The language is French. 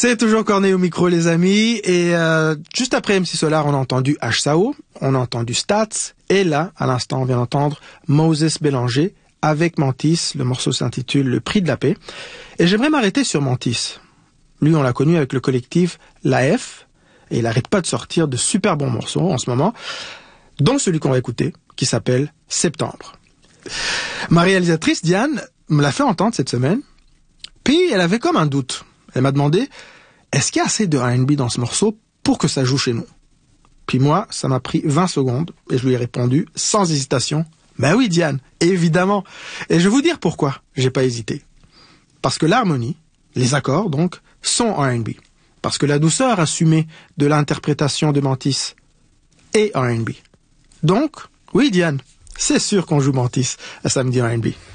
C'est toujours Corneille au micro, les amis. Et juste après MC Solar, on a entendu HSAO, on a entendu Stats. Et là, à l'instant, on vient d'entendre Moses Bélanger avec Mantis. Le morceau s'intitule Le Prix de la Paix. Et j'aimerais m'arrêter sur Mantis. Lui, on l'a connu avec le collectif L'AF. Et il n'arrête pas de sortir de super bons morceaux en ce moment, dont celui qu'on va écouter, qui s'appelle Septembre. Ma réalisatrice, Diane, me l'a fait entendre cette semaine. Puis, elle avait comme un doute. Elle m'a demandé, est-ce qu'il y a assez de R&B dans ce morceau pour que ça joue chez nous? Puis moi, ça m'a pris 20 secondes et je lui ai répondu sans hésitation, ben oui Diane, évidemment. Et je vais vous dire pourquoi j'ai pas hésité. Parce que l'harmonie, les accords donc, sont R&B. Parce que la douceur assumée de l'interprétation de Mantis est R&B. Donc, oui Diane, c'est sûr qu'on joue Mantis à Samedi R&B.